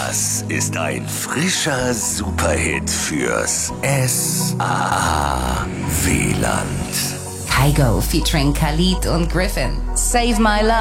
Das ist ein frischer Superhit fürs SAA-WLAN. Kygo featuring Khalid und Griffin. Save My Love.